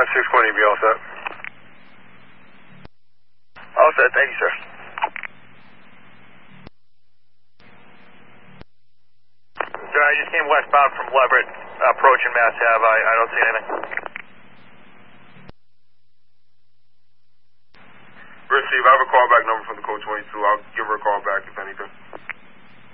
620, be all set. All set, thank you, sir. Sir, I just came westbound from Leverett, approaching Mass Ave. I don't see anything. Receive, I have a callback number from the code 22. I'll give her a call back if anything.